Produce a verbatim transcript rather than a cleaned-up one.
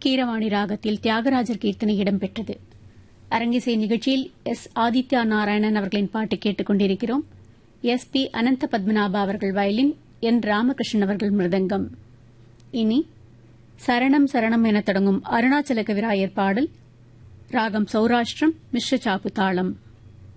கீரவாணி ராகத்தில் தியாகராஜர் கீர்த்தனை இடம்பெற்றது. அரங்கிசை நிகழ்ச்சியில் எஸ் ஆதித்யா நாராயணன் அவர்களின் பாட்டு கேட்டுக் கொண்டிருக்கிறோம். எஸ் பி அனந்த பத்மநாபா அவர்கள் வயலின், என் ராமகிருஷ்ணன் அவர்கள் மிருதங்கம். இனி சரணம் சரணம் என தொடங்கும் அருணாச்சல கவிராயர் பாடல், ராகம் சௌராஷ்டிரம், மிஸ்ர சாப்பு தாளம்.